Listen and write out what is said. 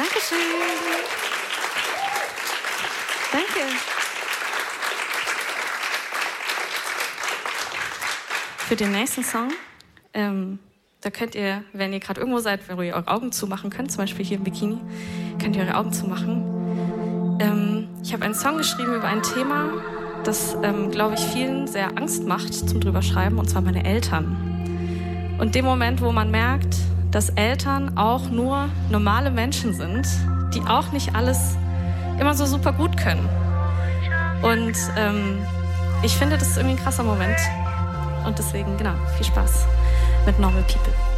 Dankeschön. Danke. Für den nächsten Song, da könnt ihr, wenn ihr gerade irgendwo seid, wo ihr eure Augen zumachen könnt, zum Beispiel hier im Bikini, könnt ihr eure Augen zumachen. Ich habe einen Song geschrieben über ein Thema, das, glaube ich, vielen sehr Angst macht zum drüber schreiben, und zwar meine Eltern. Und dem Moment, wo man merkt, dass Eltern auch nur normale Menschen sind, die auch nicht alles immer so super gut können. Und ich finde, das ist irgendwie ein krasser Moment. Und deswegen, genau, viel Spaß mit Normal People.